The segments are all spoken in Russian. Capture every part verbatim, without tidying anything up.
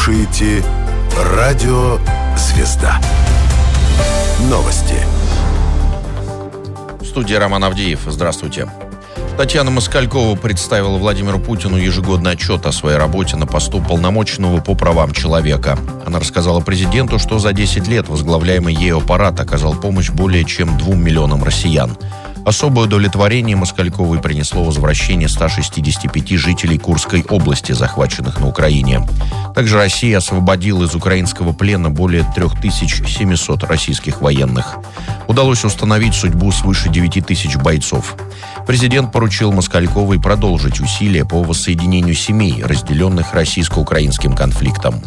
слушаете «Радио Звезда». Новости. В студии Роман Авдеев. Здравствуйте. Татьяна Москалькова представила Владимиру Путину ежегодный отчет о своей работе на посту полномоченного по правам человека. Она рассказала президенту, что за десять лет возглавляемый ею аппарат оказал помощь более чем двум миллионам россиян. Особое удовлетворение Москальковой принесло возвращение ста шестидесяти пяти жителей Курской области, захваченных на Украине. Также Россия освободила из украинского плена более трёх тысяч семисот российских военных. Удалось установить судьбу свыше девяти тысяч бойцов. Президент поручил Москальковой продолжить усилия по воссоединению семей, разделенных российско-украинским конфликтом.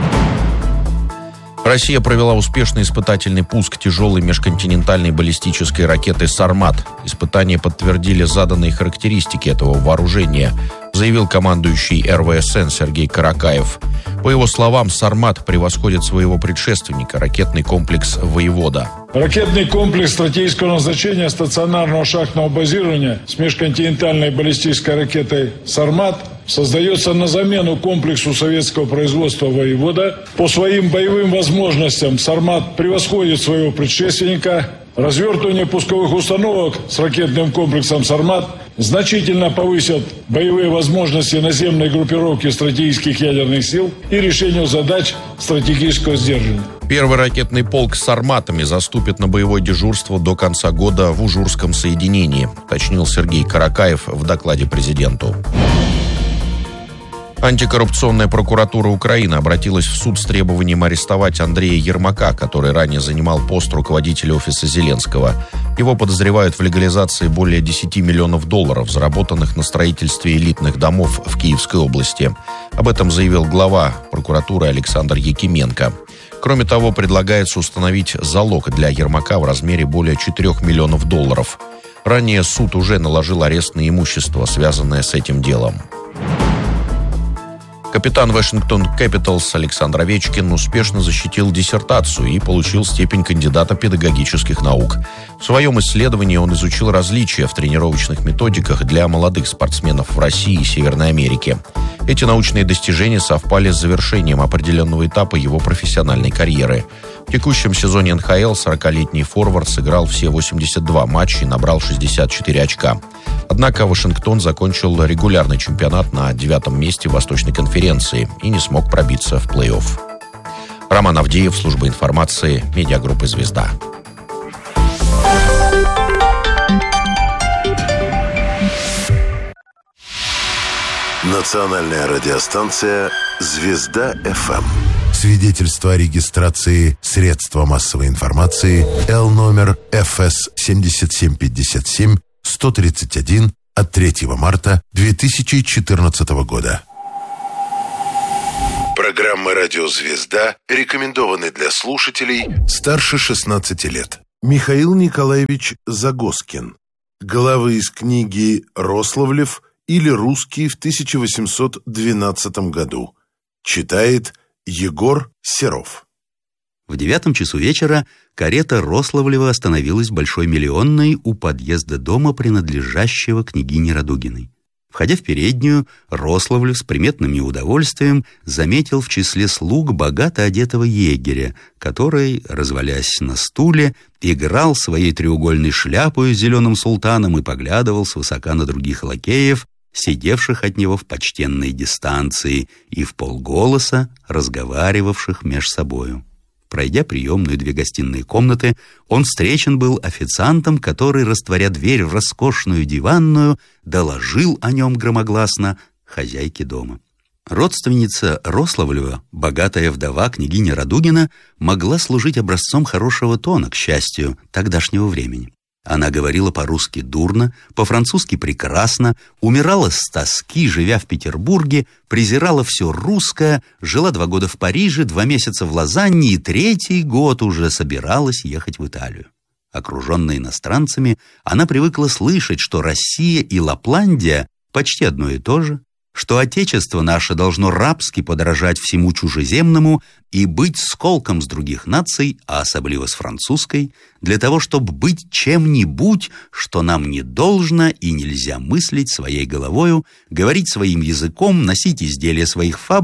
Россия провела успешный испытательный пуск тяжелой межконтинентальной баллистической ракеты «Сармат». Испытания подтвердили заданные характеристики этого вооружения, заявил командующий эр вэ эс эн Сергей Каракаев. По его словам, «Сармат» превосходит своего предшественника, ракетный комплекс «Воевода». Ракетный комплекс стратегического назначения стационарного шахтного базирования с межконтинентальной баллистической ракетой «Сармат» создается на замену комплексу советского производства «Воевода». По своим боевым возможностям «Сармат» превосходит своего предшественника. Развертывание пусковых установок с ракетным комплексом «Сармат» значительно повысит боевые возможности наземной группировки стратегических ядерных сил и решению задач стратегического сдерживания. Первый ракетный полк с «Сарматами» заступит на боевое дежурство до конца года в Ужурском соединении, уточнил Сергей Каракаев в докладе президенту. Антикоррупционная прокуратура Украины обратилась в суд с требованием арестовать Андрея Ермака, который ранее занимал пост руководителя офиса Зеленского. Его подозревают в легализации более десяти миллионов долларов, заработанных на строительстве элитных домов в Киевской области. Об этом заявил глава прокуратуры Александр Якименко. Кроме того, предлагается установить залог для Ермака в размере более четырёх миллионов долларов. Ранее суд уже наложил арест на имущество, связанное с этим делом. Капитан Вашингтон Кэпиталс Александр Овечкин успешно защитил диссертацию и получил степень кандидата педагогических наук. В своем исследовании он изучил различия в тренировочных методиках для молодых спортсменов в России и Северной Америке. Эти научные достижения совпали с завершением определенного этапа его профессиональной карьеры. В текущем сезоне эн ха эл сорокалетний форвард сыграл все восемьдесят два матча и набрал шестьдесят четыре очка. Однако Вашингтон закончил регулярный чемпионат на девятом месте в Восточной конференции и не смог пробиться в плей-офф. Роман Авдеев, служба информации, медиагруппы «Звезда». Национальная радиостанция «Звезда эф эм». Свидетельство о регистрации средства массовой информации Л номер эф эс семь семь пять семь сто тридцать один от третьего марта две тысячи четырнадцатого года. Программа «Радио Звезда» рекомендованы для слушателей старше шестнадцати лет. Михаил Николаевич Загоскин. Главы из книги «Рославлев» или «Русский» в тысяча восемьсот двенадцатом году. Читает Егор Серов. В девятом часу вечера карета Рославлева остановилась в Большой Миллионной у подъезда дома, принадлежащего княгине Радугиной. Входя в переднюю, Рославлев с приметным неудовольствием заметил в числе слуг богато одетого егеря, который, развалясь на стуле, играл своей треугольной шляпой с зеленым султаном и поглядывал свысока на других лакеев, сидевших от него в почтенной дистанции и вполголоса разговаривавших меж собою. Пройдя приемную и две гостиные комнаты, он встречен был официантом, который, растворя дверь в роскошную диванную, доложил о нем громогласно хозяйке дома. Родственница Рославлева, богатая вдова княгиня Радугина, могла служить образцом хорошего тона, к счастью, тогдашнего времени. Она говорила по-русски дурно, по-французски прекрасно, умирала с тоски, живя в Петербурге, презирала все русское, жила два года в Париже, два месяца в Лозанне и третий год уже собиралась ехать в Италию. Окруженная иностранцами, она привыкла слышать, что Россия и Лапландия почти одно и то же, что Отечество наше должно рабски подражать всему чужеземному и быть сколком с других наций, а особливо с французской, для того, чтобы быть чем-нибудь, что нам не должно и нельзя мыслить своей головою, говорить своим языком, носить изделия своих фабрик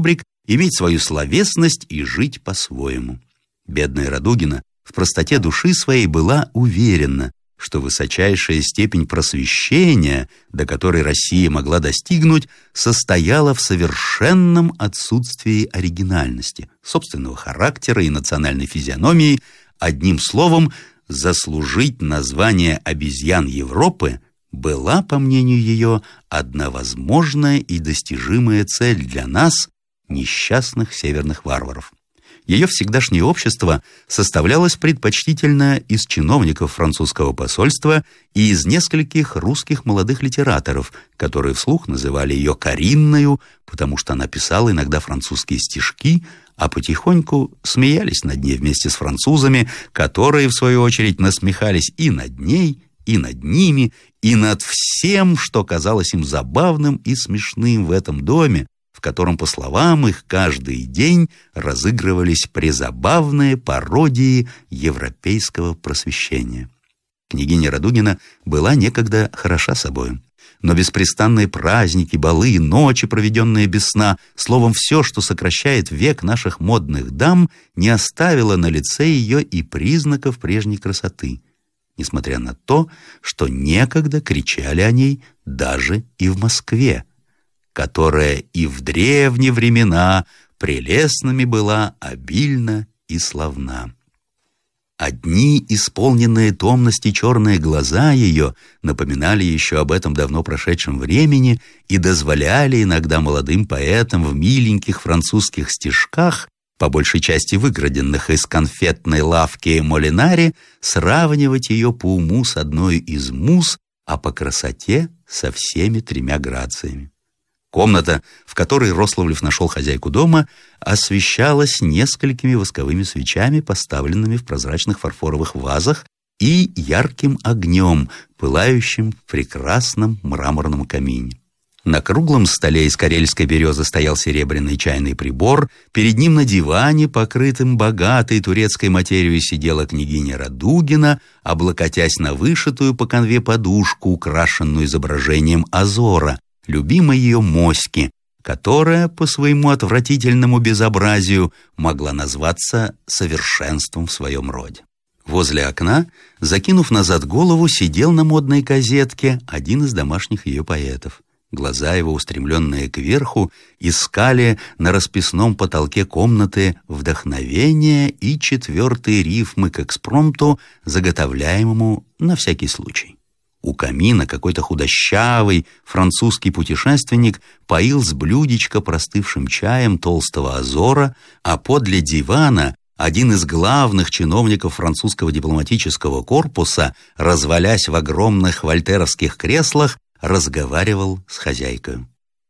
иметь свою словесность и жить по-своему. Бедная Радугина в простоте души своей была уверена, что высочайшая степень просвещения, до которой Россия могла достигнуть, состояла в совершенном отсутствии оригинальности, собственного характера и национальной физиономии. Одним словом, заслужить название обезьян Европы была, по мнению ее, одна возможная и достижимая цель для нас, несчастных северных варваров. Ее всегдашнее общество составлялось предпочтительно из чиновников французского посольства и из нескольких русских молодых литераторов, которые вслух называли ее Каринною, потому что она писала иногда французские стишки, а потихоньку смеялись над ней вместе с французами, которые, в свою очередь, насмехались и над ней, и над ними, и над всем, что казалось им забавным и смешным в этом доме, в котором, по словам их, каждый день разыгрывались презабавные пародии европейского просвещения. Княгиня Радугина была некогда хороша собою, но беспрестанные праздники, балы, ночи, проведенные без сна, словом, все, что сокращает век наших модных дам, не оставило на лице ее и признаков прежней красоты, несмотря на то, что некогда кричали о ней даже и в Москве, которая и в древние времена прелестными была, обильна и славна. Одни исполненные томности черные глаза ее напоминали еще об этом давно прошедшем времени и дозволяли иногда молодым поэтам в миленьких французских стишках, по большей части выграденных из конфетной лавки Молинари, сравнивать ее по уму с одной из муз, а по красоте со всеми тремя грациями. Комната, в которой Рославлев нашел хозяйку дома, освещалась несколькими восковыми свечами, поставленными в прозрачных фарфоровых вазах, и ярким огнем, пылающим в прекрасном мраморном камине. На круглом столе из карельской березы стоял серебряный чайный прибор, перед ним на диване, покрытым богатой турецкой материей, сидела княгиня Радугина, облокотясь на вышитую по канве подушку, украшенную изображением Азора, любимой ее моськи, которая по своему отвратительному безобразию могла назваться совершенством в своем роде. Возле окна, закинув назад голову, сидел на модной козетке один из домашних ее поэтов. Глаза его, устремленные кверху, искали на расписном потолке комнаты вдохновения и четвертые рифмы к экспромту, заготовляемому на всякий случай. У камина какой-то худощавый французский путешественник поил с блюдечка простывшим чаем толстого Азора, а подле дивана один из главных чиновников французского дипломатического корпуса, развалясь в огромных вольтеровских креслах, разговаривал с хозяйкой.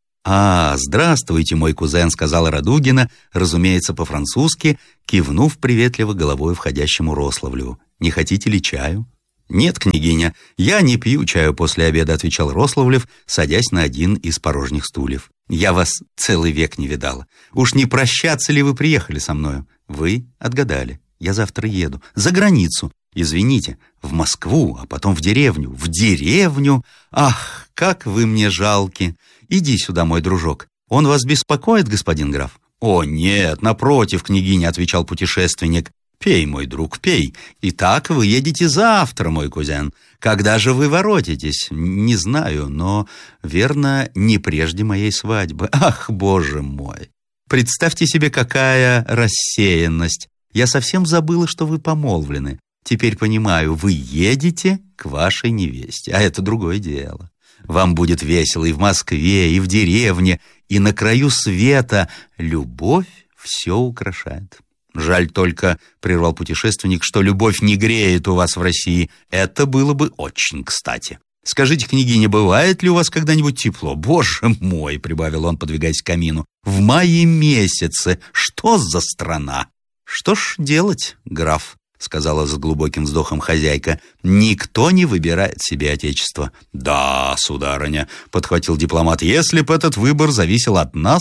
«А, здравствуйте, мой кузен», — сказала Радугина, разумеется, по-французски, кивнув приветливо головой входящему Рославлеву. «Не хотите ли чаю?» «Нет, княгиня, я не пью чаю после обеда», — отвечал Рославлев, садясь на один из порожних стульев. «Я вас целый век не видала. Уж не прощаться ли вы приехали со мною?» «Вы отгадали. Я завтра еду. За границу. Извините, в Москву, а потом в деревню. В деревню? Ах, как вы мне жалки! Иди сюда, мой дружок. Он вас беспокоит, господин граф?» «О, нет, напротив, княгиня», — отвечал путешественник. «Пей, мой друг, пей. Итак, вы едете завтра, мой кузен. Когда же вы воротитесь? Не знаю, но, верно, не прежде моей свадьбы. Ах, боже мой! Представьте себе, какая рассеянность. Я совсем забыла, что вы помолвлены. Теперь понимаю, вы едете к вашей невесте, а это другое дело. Вам будет весело и в Москве, и в деревне, и на краю света. Любовь все украшает. Жаль только, — прервал путешественник, — что любовь не греет у вас в России. Это было бы очень кстати. Скажите, княгиня, бывает ли у вас когда-нибудь тепло? Боже мой, — прибавил он, подвигаясь к камину, — в мае месяце. Что за страна? Что ж делать, граф, — сказала с глубоким вздохом хозяйка, — никто не выбирает себе отечество. Да, сударыня, — подхватил дипломат, — если бы этот выбор зависел от нас,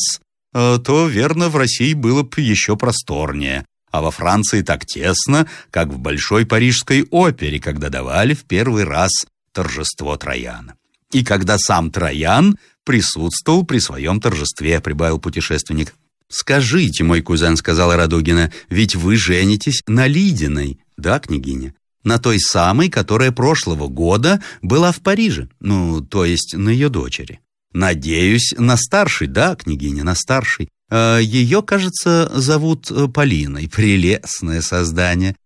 то, верно, в России было бы еще просторнее, а во Франции так тесно, как в Большой Парижской опере, когда давали в первый раз торжество Трояна. И когда сам Троян присутствовал при своем торжестве, — прибавил путешественник. «Скажите, мой кузен, — сказала Радугина, — ведь вы женитесь на Лидиной». «Да, княгиня, на той самой, которая прошлого года была в Париже, ну, то есть на ее дочери». «Надеюсь, на старшей». «Да, княгиня, на старшей. Э, ее, кажется, зовут Полиной. Прелестное создание».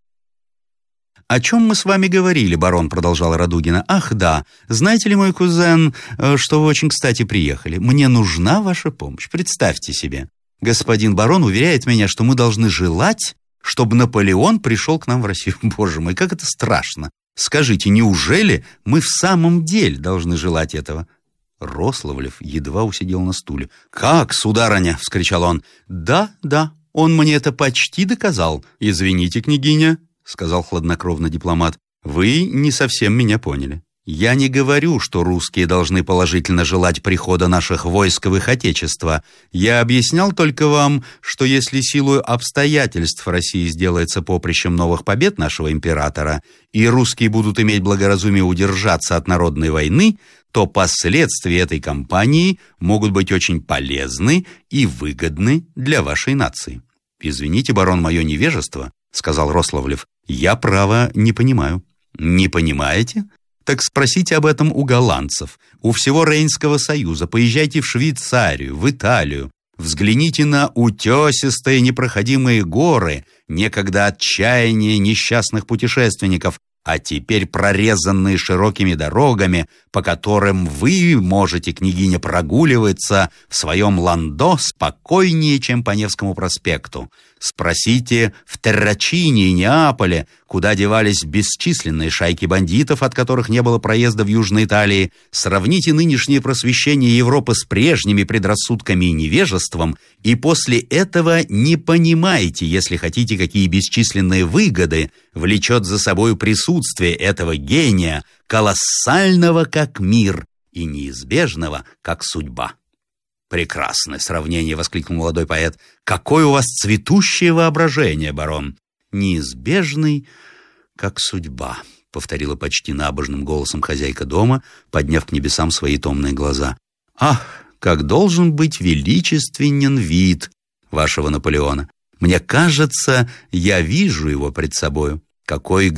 «О чем мы с вами говорили, барон?» — продолжала Радугина. «Ах, да. Знаете ли, мой кузен, что вы очень кстати приехали? Мне нужна ваша помощь. Представьте себе. Господин барон уверяет меня, что мы должны желать, чтобы Наполеон пришел к нам в Россию». Боже мой, как это страшно. Скажите, неужели мы в самом деле должны желать этого?» Рославлев едва усидел на стуле. «Как, сударыня?» — вскричал он. «Да, да, он мне это почти доказал. Извините, княгиня, — сказал хладнокровно дипломат, — вы не совсем меня поняли. Я не говорю, что русские должны положительно желать прихода наших войск в их отечество. Я объяснял только вам, что если силою обстоятельств Россия сделается поприщем новых побед нашего императора, и русские будут иметь благоразумие удержаться от народной войны, то последствия этой кампании могут быть очень полезны и выгодны для вашей нации». «Извините, барон, мое невежество, — сказал Рославлев, — я, право, не понимаю». «Не понимаете? Так спросите об этом у голландцев, у всего Рейнского союза. Поезжайте в Швейцарию, в Италию. Взгляните на утесистые непроходимые горы, некогда отчаяние несчастных путешественников, а теперь прорезанные широкими дорогами, по которым вы можете, княгиня, прогуливаться в своем ландо спокойнее, чем по Невскому проспекту. Спросите в Террачине и Неаполе, куда девались бесчисленные шайки бандитов, от которых не было проезда в Южной Италии. Сравните нынешнее просвещение Европы с прежними предрассудками и невежеством, и после этого не понимаете, если хотите, какие бесчисленные выгоды влечет за собой присутствие этого гения, колоссального как мир и неизбежного как судьба». «Прекрасное сравнение!» — воскликнул молодой поэт. «Какое у вас цветущее воображение, барон!» «Неизбежный, как судьба», — повторила почти набожным голосом хозяйка дома, подняв к небесам свои томные глаза. «Ах, как должен быть величественен вид вашего Наполеона! Мне кажется, я вижу его пред собою. Какой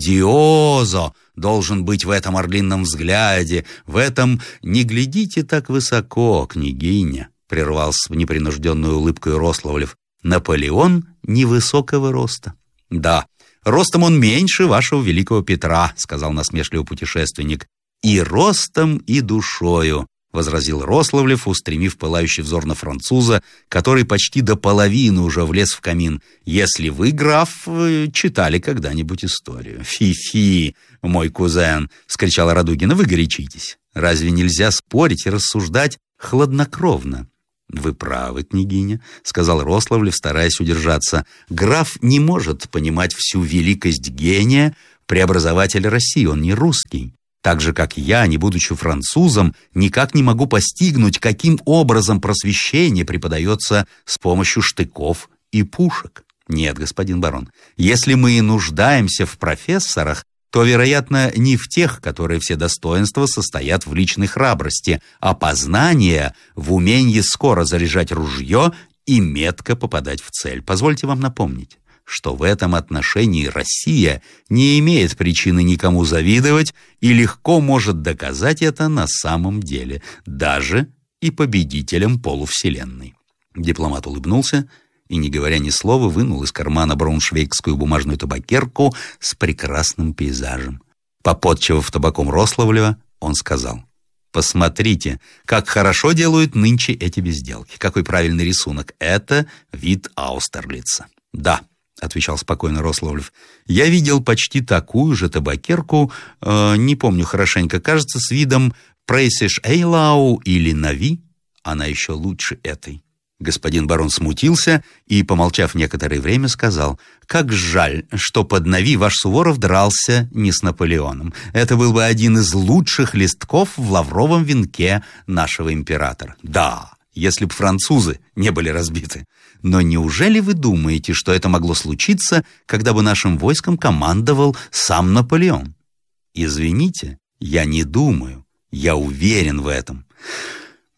грандиозо должен быть в этом орлином взгляде, в этом... Не глядите так высоко, княгиня, — прервал с непринужденной улыбкой Рославлев. Наполеон невысокого роста. Да, ростом он меньше вашего великого Петра, — сказал насмешливый путешественник. И ростом, и душою, — возразил Рославлев, устремив пылающий взор на француза, который почти до половины уже влез в камин. «Если вы, граф, читали когда-нибудь историю». «Фи-фи, мой кузен!» — вскричала Радугина. «Вы горячитесь. Разве нельзя спорить и рассуждать хладнокровно?» «Вы правы, княгиня», — сказал Рославлев, стараясь удержаться. «Граф не может понимать всю великость гения преобразователя России. Он не русский. Так же, как я, не будучи французом, никак не могу постигнуть, каким образом просвещение преподается с помощью штыков и пушек. Нет, господин барон, если мы и нуждаемся в профессорах, то, вероятно, не в тех, которые все достоинства состоят в личной храбрости, а познание в умении скоро заряжать ружье и метко попадать в цель. Позвольте вам напомнить, что в этом отношении Россия не имеет причины никому завидовать и легко может доказать это на самом деле, даже и победителям полувселенной». Дипломат улыбнулся и, не говоря ни слова, вынул из кармана брауншвейгскую бумажную табакерку с прекрасным пейзажем. Попотчевав табаком Рославлева, он сказал: «Посмотрите, как хорошо делают нынче эти безделки. Какой правильный рисунок. Это вид Аустерлица». «Да», — отвечал спокойно Рославлев, — «я видел почти такую же табакерку, э, не помню хорошенько, кажется, с видом Прейсиш Эйлау или Нави. Она еще лучше этой». Господин барон смутился и, помолчав некоторое время, сказал: «Как жаль, что под Нави ваш Суворов дрался не с Наполеоном. Это был бы один из лучших листков в лавровом венке нашего императора. Да, если б французы не были разбиты. Но неужели вы думаете, что это могло случиться, когда бы нашим войском командовал сам Наполеон? Извините, я не думаю, я уверен в этом.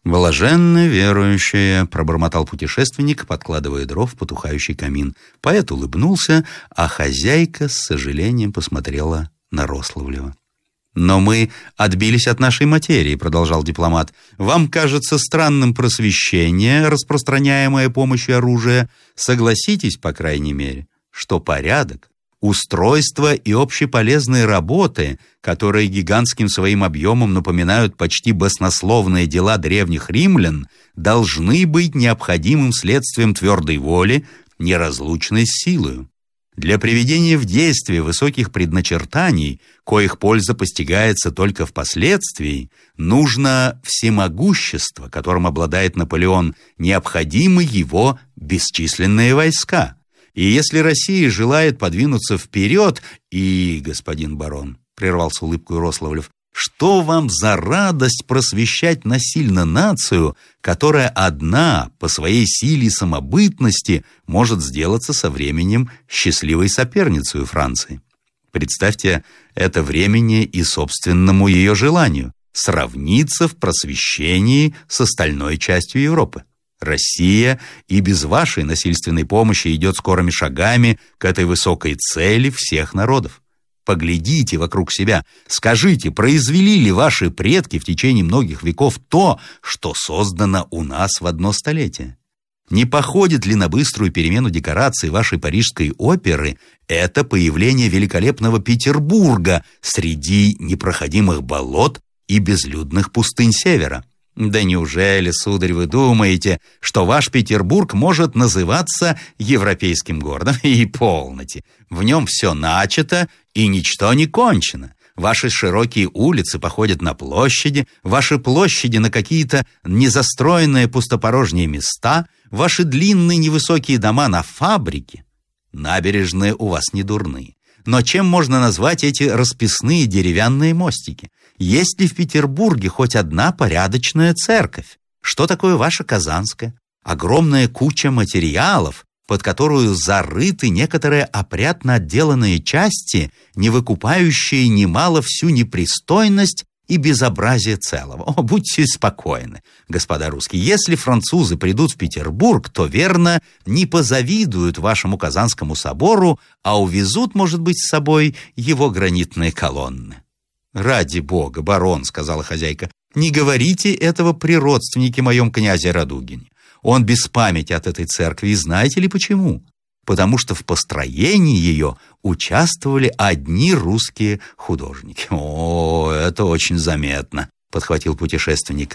«Блаженно верующие», — пробормотал путешественник, подкладывая дров в потухающий камин. Поэт улыбнулся, а хозяйка с сожалением посмотрела на Рославлева. «Но мы отбились от нашей материи», — продолжал дипломат. «Вам кажется странным просвещение, распространяемое помощью оружия. Согласитесь, по крайней мере, что порядок, устройство и общеполезные работы, которые гигантским своим объемом напоминают почти баснословные дела древних римлян, должны быть необходимым следствием твердой воли, неразлучной с силою. Для приведения в действие высоких предначертаний, коих польза постигается только впоследствии, нужно всемогущество, которым обладает Наполеон, необходимы его бесчисленные войска. И если Россия желает подвинуться вперед, и, господин барон, — прервал с улыбкой Рославлев, — что вам за радость просвещать насильно нацию, которая одна по своей силе и самобытности может сделаться со временем счастливой соперницей Франции? Представьте это времени и собственному ее желанию сравниться в просвещении с остальной частью Европы. Россия и без вашей насильственной помощи идет скорыми шагами к этой высокой цели всех народов. Поглядите вокруг себя, скажите, произвели ли ваши предки в течение многих веков то, что создано у нас в одно столетие? Не походит ли на быструю перемену декораций вашей парижской оперы это появление великолепного Петербурга среди непроходимых болот и безлюдных пустынь севера? Да неужели, сударь, вы думаете, что ваш Петербург может называться европейским городом? И полноте. В нем все начато и ничто не кончено. Ваши широкие улицы походят на площади, ваши площади на какие-то незастроенные пустопорожние места, ваши длинные невысокие дома на фабрики. Набережные у вас не дурные. Но чем можно назвать эти расписные деревянные мостики? Есть ли в Петербурге хоть одна порядочная церковь? Что такое ваша Казанская? Огромная куча материалов, под которую зарыты некоторые опрятно отделанные части, не выкупающие немало всю непристойность и безобразие целого. О, будьте спокойны, господа русские. Если французы придут в Петербург, то, верно, не позавидуют вашему Казанскому собору, а увезут, может быть, с собой его гранитные колонны. «Ради бога, барон, — сказала хозяйка, — не говорите этого при родственнике моем князе Радугине. Он без памяти от этой церкви, и знаете ли почему? Потому что в построении ее участвовали одни русские художники». «О, это очень заметно», — подхватил путешественник.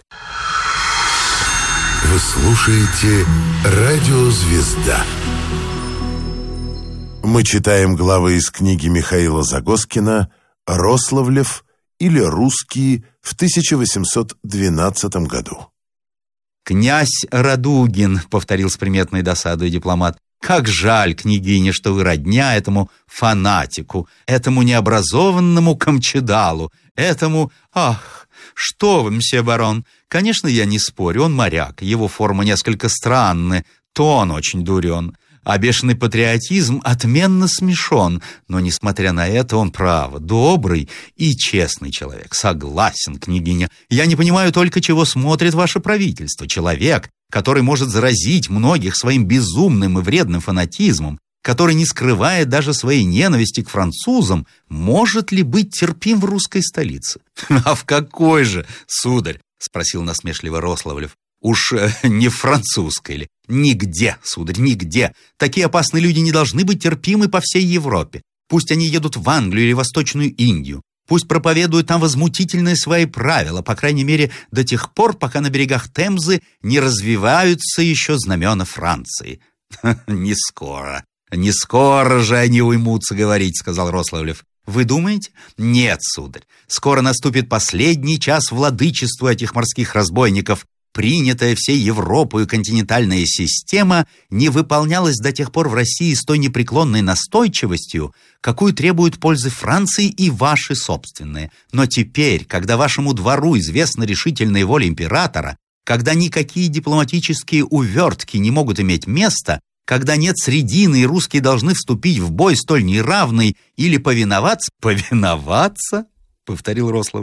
Вы слушаете «Радио Звезда». Мы читаем главы из книги Михаила Загоскина «Рославлев» или «Русские» в тысяча восемьсот двенадцатом году. «Князь Радугин», — повторил с приметной досадой дипломат, — «как жаль, княгиня, что вы родня этому фанатику, этому необразованному камчедалу, этому... Ах, что вы, мсье барон, конечно, я не спорю, он моряк, его форма несколько странная, тон очень дурен, а бешеный патриотизм отменно смешон, но, несмотря на это, он, право, добрый и честный человек. Согласен, княгиня. Я не понимаю только, чего смотрит ваше правительство. Человек, который может заразить многих своим безумным и вредным фанатизмом, который не скрывает даже своей ненависти к французам, может ли быть терпим в русской столице? «А в какой же, сударь?» — спросил насмешливо Рославлев. «Уж э, не французской ли?» «Нигде, сударь, нигде. Такие опасные люди не должны быть терпимы по всей Европе. Пусть они едут в Англию или Восточную Индию. Пусть проповедуют там возмутительные свои правила, по крайней мере, до тех пор, пока на берегах Темзы не развиваются еще знамена Франции». «Не скоро, не скоро же они уймутся говорить», — сказал Рославлев. «Вы думаете?» «Нет, сударь. Скоро наступит последний час владычества этих морских разбойников. Принятая всей Европой континентальная система не выполнялась до тех пор в России с той непреклонной настойчивостью, какую требуют пользы Франции и ваши собственные. Но теперь, когда вашему двору известна решительная воля императора, когда никакие дипломатические увертки не могут иметь места, когда нет средины и русские должны вступить в бой столь неравный или повиноваться...» «Повиноваться?» — повторил Рославлев.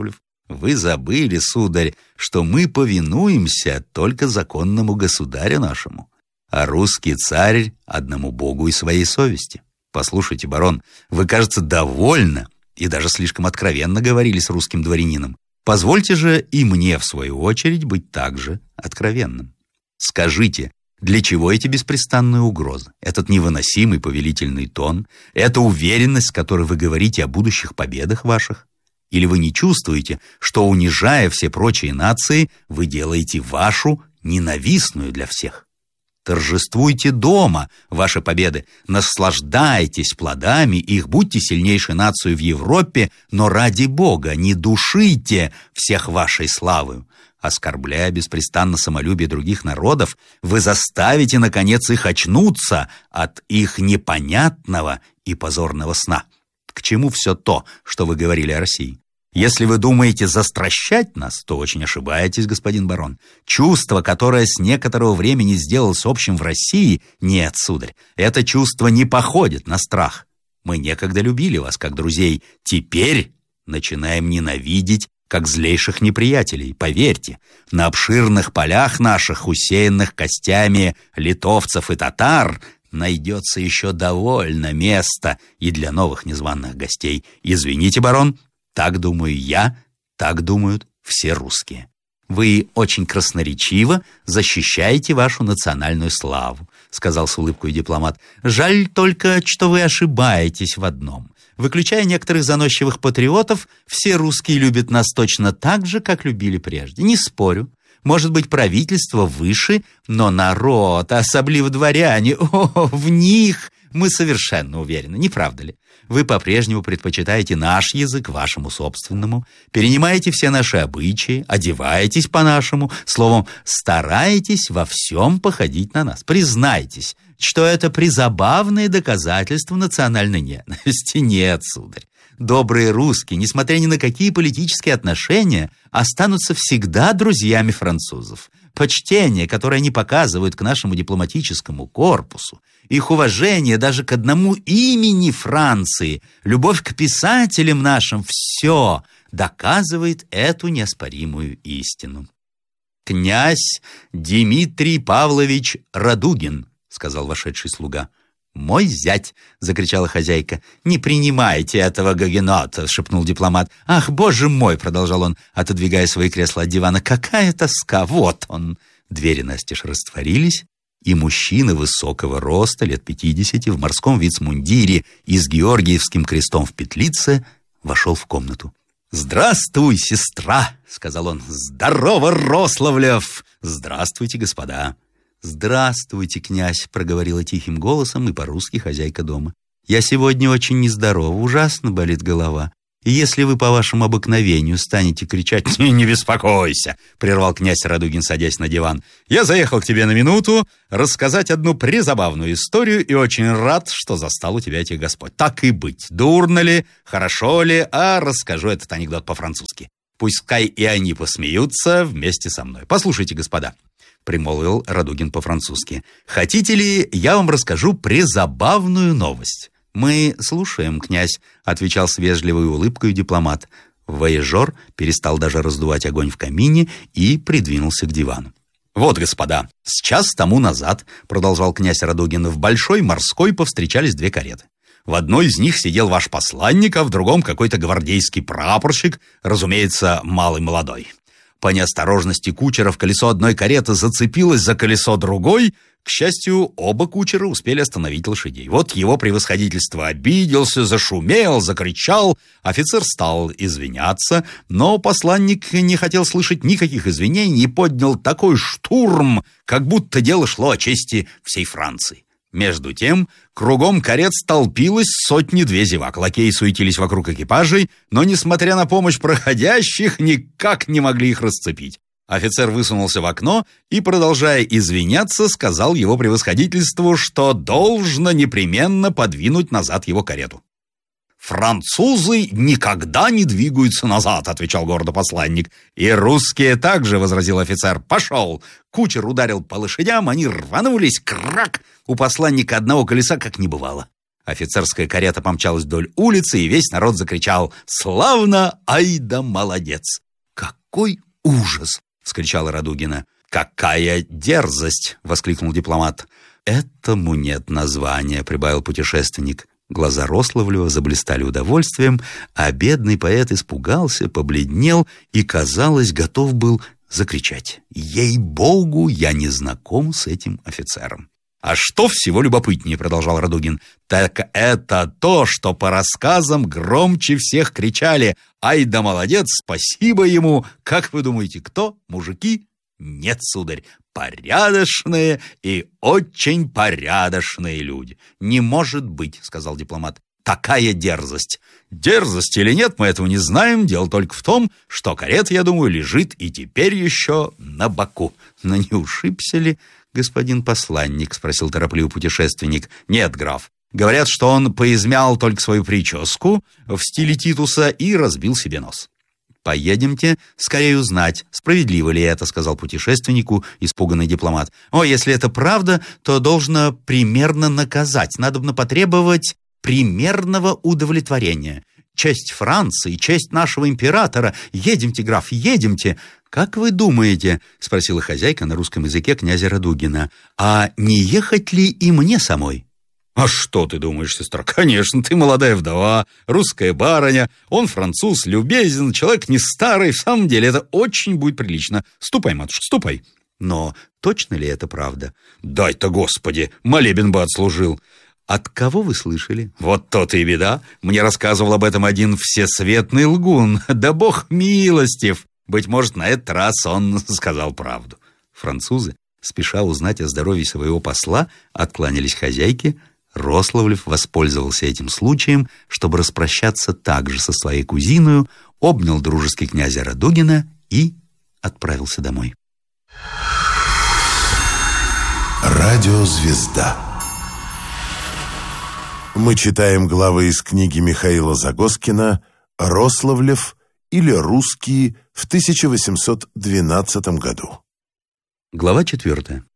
Вы забыли, сударь, что мы повинуемся только законному государю нашему, а русский царь одному богу и своей совести. Послушайте, барон, вы, кажется, довольно и даже слишком откровенно говорили с русским дворянином. Позвольте же и мне, в свою очередь, быть также откровенным. Скажите, для чего эти беспрестанные угрозы, этот невыносимый повелительный тон, эта уверенность, с которой вы говорите о будущих победах ваших? Или вы не чувствуете, что, унижая все прочие нации, вы делаете вашу ненавистную для всех? Торжествуйте дома ваши победы, наслаждайтесь плодами их, будьте сильнейшей нацией в Европе, но ради Бога не душите всех вашей славою. Оскорбляя беспрестанно самолюбие других народов, вы заставите, наконец, их очнуться от их непонятного и позорного сна. К чему все то, что вы говорили о России? Если вы думаете застращать нас, то очень ошибаетесь, господин барон. Чувство, которое с некоторого времени сделалось общим в России, нет, сударь, это чувство не походит на страх. Мы некогда любили вас как друзей, теперь начинаем ненавидеть как злейших неприятелей. Поверьте, на обширных полях наших, усеянных костями литовцев и татар, найдется еще довольно места и для новых незваных гостей. Извините, барон, так думаю я, так думают все русские. Вы очень красноречиво защищаете вашу национальную славу, сказал с улыбкой дипломат. Жаль только, что вы ошибаетесь в одном. Выключая некоторых заносчивых патриотов, все русские любят нас точно так же, как любили прежде. Не спорю. Может быть, правительство выше, но народ, особливо дворяне, о, в них мы совершенно уверены, не правда ли? Вы по-прежнему предпочитаете наш язык вашему собственному, перенимаете все наши обычаи, одеваетесь по-нашему, словом, стараетесь во всем походить на нас. Признайтесь, что это призабавное доказательство национальной ненависти. Нет, сударь. Добрые русские, несмотря ни на какие политические отношения, останутся всегда друзьями французов. Почтение, которое они показывают к нашему дипломатическому корпусу, их уважение даже к одному имени Франции, любовь к писателям нашим — все доказывает эту неоспоримую истину. «Князь Дмитрий Павлович Радугин», — сказал вошедший слуга. «Мой зять!» — закричала хозяйка. «Не принимайте этого гагенота!» — шепнул дипломат. «Ах, боже мой!» — продолжал он, отодвигая свои кресла от дивана. «Какая тоска! Вот он!» Двери настежь растворились, и мужчина высокого роста, лет пятидесяти, в морском вицмундире и с георгиевским крестом в петлице, вошел в комнату. «Здравствуй, сестра!» — сказал он. «Здорово, Рославлев!» «Здравствуйте, господа!» «Здравствуйте, князь», — проговорила тихим голосом и по-русски хозяйка дома. «Я сегодня очень нездорова, ужасно болит голова. И если вы по вашему обыкновению станете кричать...» «Не, не беспокойся», — прервал князь Радугин, садясь на диван. «Я заехал к тебе на минуту рассказать одну презабавную историю и очень рад, что застал у тебя этих господ. Так и быть, дурно ли, хорошо ли, а расскажу этот анекдот по-французски. Пускай и они посмеются вместе со мной. Послушайте, господа». — примолвил Радугин по-французски. «Хотите ли, я вам расскажу презабавную новость?» «Мы слушаем, князь», — отвечал с вежливой улыбкой дипломат. Вояжер перестал даже раздувать огонь в камине и придвинулся к дивану. «Вот, господа, с час тому назад, — продолжал князь Радугин, — в Большой Морской повстречались две кареты. В одной из них сидел ваш посланник, а в другом какой-то гвардейский прапорщик, разумеется, малый молодой. По неосторожности кучеров колесо одной кареты зацепилось за колесо другой. К счастью, оба кучера успели остановить лошадей. Вот его превосходительство обиделся, зашумел, закричал. Офицер стал извиняться, но посланник не хотел слышать никаких извинений и поднял такой штурм, как будто дело шло о чести всей Франции. Между тем, кругом карет столпилось сотни-две зевак. Лакеи суетились вокруг экипажей, но, несмотря на помощь проходящих, никак не могли их расцепить. Офицер высунулся в окно и, продолжая извиняться, сказал его превосходительству, что должно непременно подвинуть назад его карету. «Французы никогда не двигаются назад», — отвечал гордо посланник. «И русские также», — возразил офицер. «Пошел!» Кучер ударил по лошадям, они рванулись, крак! У посланника одного колеса как не бывало. Офицерская карета помчалась вдоль улицы, и весь народ закричал: «Славно! Ай да молодец!» какой ужас!» — вскричала Радугина. «Какая дерзость!» — воскликнул дипломат. «Этому нет названия», — прибавил путешественник. Глаза Рославлева заблистали удовольствием, а бедный поэт испугался, побледнел и, казалось, готов был закричать: «Ей-богу, я не знаком с этим офицером!» «А что всего любопытнее, — продолжал Радугин, — так это то, что по рассказам громче всех кричали: ай да молодец, спасибо ему! Как вы думаете, кто? Мужики? Нет, сударь, порядочные и очень порядочные люди». «Не может быть, — сказал дипломат, — такая дерзость». «Дерзость или нет, мы этого не знаем. Дело только в том, что карета, я думаю, лежит и теперь еще на боку». «Но не ушибся ли господин посланник?» — спросил торопливый путешественник. «Нет, граф. Говорят, что он поизмял только свою прическу в стиле Титуса и разбил себе нос». «Поедемте скорее узнать, справедливо ли это», — сказал путешественнику испуганный дипломат. «О, если это правда, то должно примерно наказать. Надобно потребовать примерного удовлетворения. Честь Франции, честь нашего императора. Едемте, граф, едемте». «Как вы думаете, — спросила хозяйка на русском языке князя Радугина, — а не ехать ли и мне самой?» «А что ты думаешь, сестра? Конечно, ты молодая вдова, русская барыня, он француз, любезен, человек не старый. В самом деле это очень будет прилично. Ступай, матушка, ступай». «Но точно ли это правда?» «Дай-то, Господи, молебен бы отслужил». «От кого вы слышали?» «Вот то-то и беда. Мне рассказывал об этом один всесветный лгун. Да бог милостив. Быть может, на этот раз он сказал правду». Французы, спеша узнать о здоровье своего посла, откланялись хозяйке. Рославлев воспользовался этим случаем, чтобы распрощаться также со своей кузиною, обнял дружески князя Радугина и отправился домой. Радиозвезда. Мы читаем главы из книги Михаила Загоскина «Рославлев» или «Русские» в тысяча восемьсот двенадцатом году. Глава четвертая.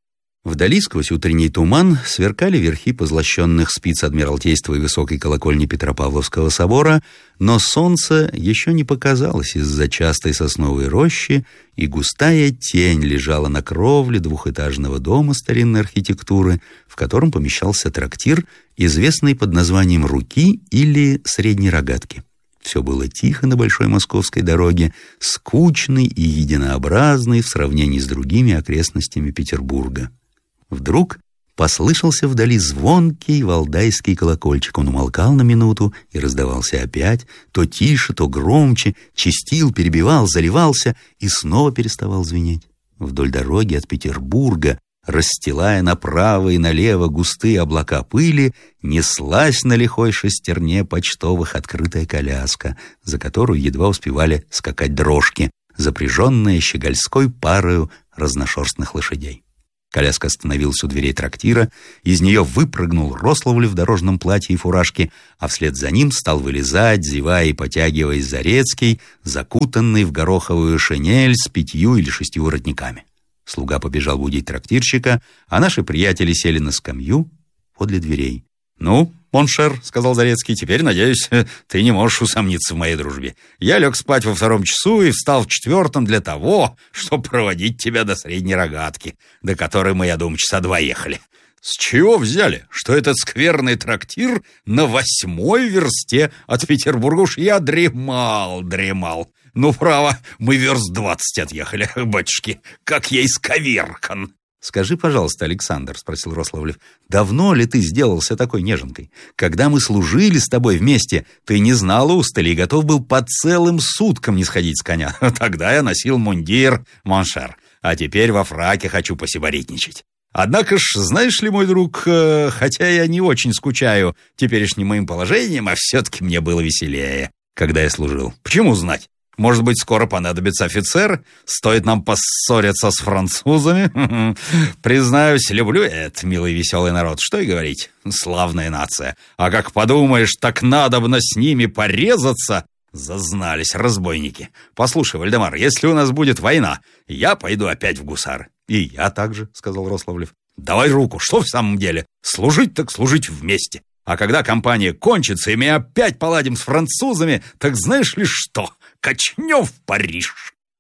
Вдали сквозь утренний туман сверкали верхи позлощенных спиц Адмиралтейства и высокой колокольни Петропавловского собора, но солнце еще не показалось из-за частой сосновой рощи, и густая тень лежала на кровле двухэтажного дома старинной архитектуры, в котором помещался трактир, известный под названием «Руки» или «Средней рогатки». Все было тихо на большой московской дороге, скучный и единообразный в сравнении с другими окрестностями Петербурга. Вдруг послышался вдали звонкий валдайский колокольчик. Он умолкал на минуту и раздавался опять, то тише, то громче, чистил, перебивал, заливался и снова переставал звенеть. Вдоль дороги от Петербурга, расстилая направо и налево густые облака пыли, неслась на лихой шестерне почтовых открытая коляска, за которую едва успевали скакать дрожки, запряженные щегольской парою разношерстных лошадей. Коляска остановилась у дверей трактира, из нее выпрыгнул Рославлев в дорожном платье и фуражке, а вслед за ним стал вылезать, зевая и потягиваясь Зарецкий, закутанный в гороховую шинель с пятью или шестью воротниками. Слуга побежал будить трактирщика, а наши приятели сели на скамью подле дверей. «Ну, моншер, — сказал Зарецкий, — теперь, надеюсь, ты не можешь усомниться в моей дружбе. Я лег спать во втором часу и встал в четвертом для того, чтобы проводить тебя до Средней Рогатки, до которой мы, я думаю, часа два ехали. С чего взяли, что этот скверный трактир на восьмой версте от Петербурга? Уж я дремал, дремал. Ну, право, мы верст двадцать отъехали, батюшки, как я исковеркан». «Скажи, пожалуйста, Александр, — спросил Рославлев, — давно ли ты сделался такой неженкой? Когда мы служили с тобой вместе, ты не знал устали и готов был по целым суткам не сходить с коня. Тогда я носил мундир, моншер, а теперь во фраке хочу посиборитничать. Однако ж, знаешь ли, мой друг, хотя я не очень скучаю теперешним моим положением, а все-таки мне было веселее, когда я служил. Почему знать? Может быть, скоро понадобится офицер? Стоит нам поссориться с французами? Признаюсь, люблю этот милый веселый народ. Что и говорить, славная нация. А как подумаешь, так надобно с ними порезаться. Зазнались разбойники. Послушай, Вальдемар, если у нас будет война, я пойду опять в гусары. И я также, — сказал Рославлев. Давай руку, что в самом деле? Служить так служить вместе. А когда кампания кончится, и мы опять поладим с французами, так знаешь ли что? Качнем в Париж.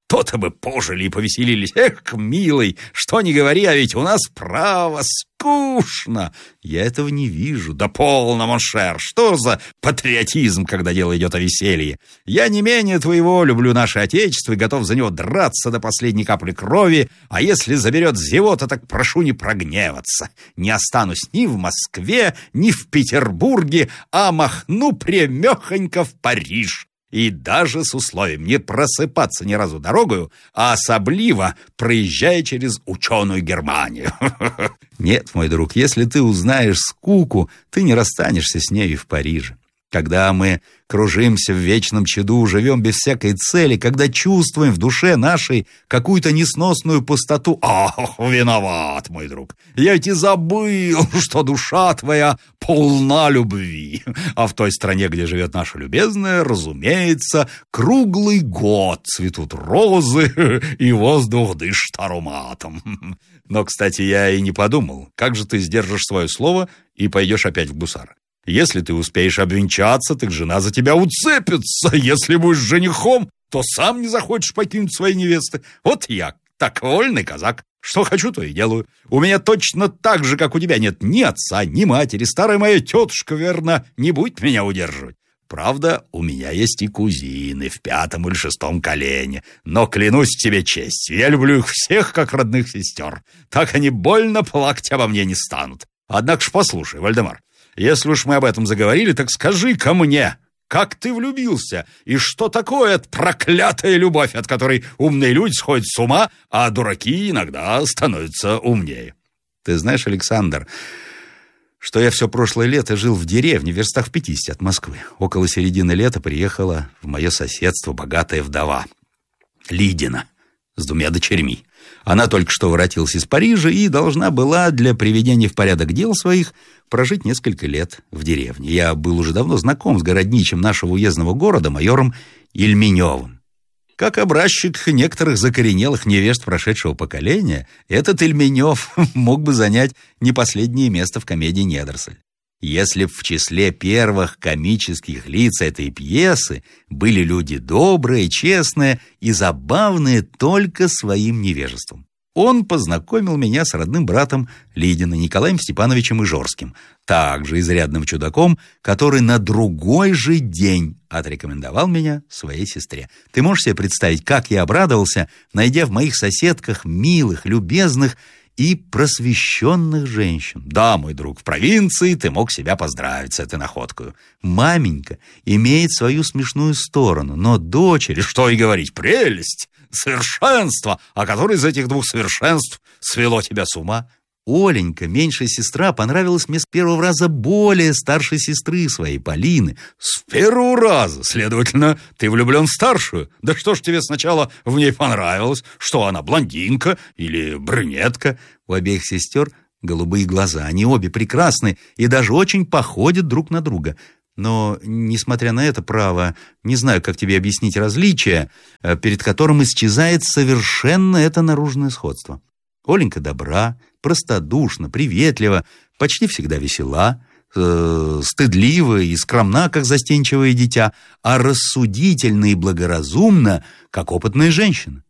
То-то бы пожили и повеселились. Эх, милый, что ни говори, а ведь у нас право скучно. Я этого не вижу. Да полно, моншер, что за патриотизм, когда дело идет о веселье? Я не менее твоего люблю наше отечество и готов за него драться до последней капли крови, а если заберет зевота, так прошу не прогневаться. Не останусь ни в Москве, ни в Петербурге, а махну прямехонько в Париж. И даже с условием не просыпаться ни разу дорогою, а особливо проезжая через ученую Германию. Нет, мой друг, если ты узнаешь скуку, ты не расстанешься с нею в Париже. Когда мы кружимся в вечном чаду, живем без всякой цели, когда чувствуем в душе нашей какую-то несносную пустоту. Ах, виноват, мой друг, я ведь и забыл, что душа твоя полна любви. А в той стране, где живет наша любезная, разумеется, круглый год цветут розы, и воздух дышит ароматом. Но, кстати, я и не подумал, как же ты сдержишь свое слово и пойдешь опять в гусары. Если ты успеешь обвенчаться, так жена за тебя уцепится. Если будешь женихом, то сам не захочешь покинуть своей невесты. Вот я, так вольный казак. Что хочу, то и делаю. У меня точно так же, как у тебя, нет ни отца, ни матери. Старая моя тетушка, верно, не будет меня удерживать. Правда, у меня есть и кузины в пятом или шестом колене. Но клянусь тебе честью, я люблю их всех, как родных сестер. Так они больно плакать обо мне не станут. Однако ж послушай, Вальдемар, если уж мы об этом заговорили, так скажи-ка мне, как ты влюбился, и что такое эта проклятая любовь, от которой умные люди сходят с ума, а дураки иногда становятся умнее? Ты знаешь, Александр, что я все прошлое лето жил в деревне, в верстах в пятидесяти от Москвы. Около середины лета приехала в мое соседство богатая вдова, Лидина, с двумя дочерьми. Она только что воротилась из Парижа и должна была для приведения в порядок дел своих прожить несколько лет в деревне. Я был уже давно знаком с городничим нашего уездного города, майором Ильменевым. Как образчик некоторых закоренелых невежд прошедшего поколения, этот Ильменев мог бы занять не последнее место в комедии «Недоросль». Если б в числе первых комических лиц этой пьесы были люди добрые, честные и забавные только своим невежеством. Он познакомил меня с родным братом Лидина, Николаем Степановичем Ижорским, также изрядным чудаком, который на другой же день отрекомендовал меня своей сестре. Ты можешь себе представить, как я обрадовался, найдя в моих соседках милых, любезных и просвещенных женщин. Да, мой друг, в провинции ты мог себя поздравить с этой находкой. Маменька имеет свою смешную сторону, но дочери, что и говорить, прелесть, совершенство, а которое из этих двух совершенств свело тебя с ума? Оленька, меньшая сестра, понравилась мне с первого раза более старшей сестры своей, Полины. С первого раза? Следовательно, ты влюблен в старшую? Да что ж тебе сначала в ней понравилось? Что она, блондинка или брюнетка? У обеих сестер голубые глаза, они обе прекрасны и даже очень походят друг на друга. Но, несмотря на это, право, не знаю, как тебе объяснить различие, перед которым исчезает совершенно это наружное сходство. Оленька добра, простодушна, приветлива, почти всегда весела, э, стыдлива и скромна, как застенчивое дитя, а рассудительна и благоразумна, как опытная женщина.